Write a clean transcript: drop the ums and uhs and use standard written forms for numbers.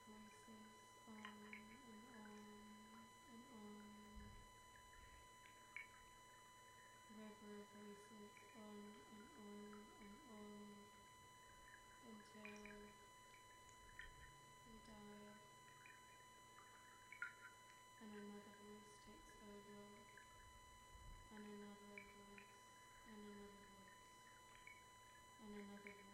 voices on and on and on. Regular voices on and on and on until you die and another voice takes over and another voice and another voice and another voice.